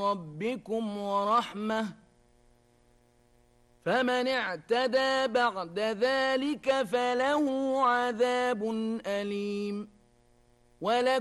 ربكم ورحمة فمن اعتدى بعد ذلك فله عذاب أليم. ولكم